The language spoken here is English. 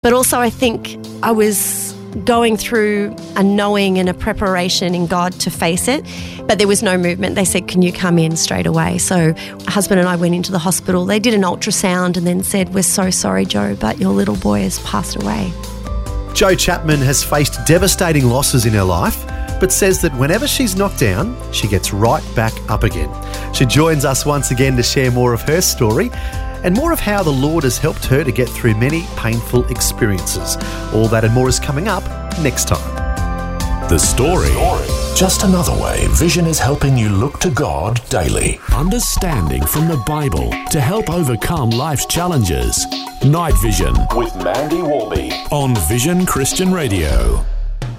But also I think I was going through a knowing and a preparation in God to face it, but there was no movement. They said, can you come in straight away? So husband and I went into the hospital. They did an ultrasound and then said, we're so sorry, Joe, but your little boy has passed away. Jo Chapman has faced devastating losses in her life, but says that whenever she's knocked down, she gets right back up again. She joins us once again to share more of her story and more of how the Lord has helped her to get through many painful experiences. All that and more is coming up next time. The Story. Just another way Vision is helping you look to God daily. Understanding from the Bible to help overcome life's challenges. Night Vision with Mandy Warby on Vision Christian Radio.